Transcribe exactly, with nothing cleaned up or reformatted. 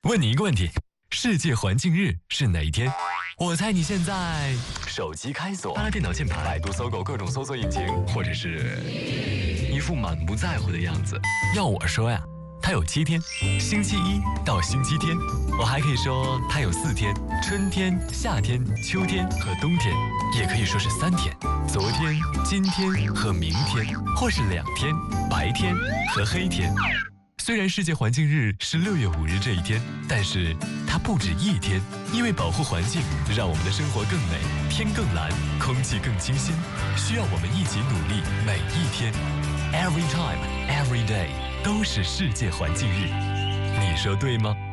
问你一个问题：世界环境日是哪一天？我猜你现在手机开锁，扒拉电脑键盘，百度、搜狗各种搜索引擎，或者是一副满不在乎的样子。要我说呀，它有七天，星期一到星期天。我还可以说它有四天，春天、夏天、秋天和冬天，也可以说是三天，昨天、今天和明天，或是两天，白天和黑天。虽然世界环境日是六月五日这一天，但是它不止一天，因为保护环境，让我们的生活更美，天更蓝，空气更清新，需要我们一起努力，每一天 ，every time, every day 都是世界环境日。你说对吗？